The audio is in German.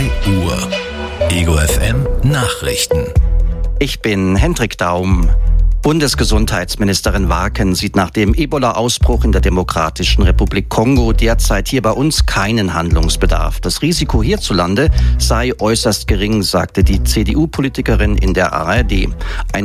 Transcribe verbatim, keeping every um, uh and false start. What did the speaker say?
drei Uhr. Ego F M Nachrichten. Ich bin Hendrik Daum. Bundesgesundheitsministerin Warken sieht nach dem Ebola-Ausbruch in der Demokratischen Republik Kongo derzeit hier bei uns keinen Handlungsbedarf. Das Risiko hierzulande sei äußerst gering, sagte die C D U-Politikerin in der A R D. Ein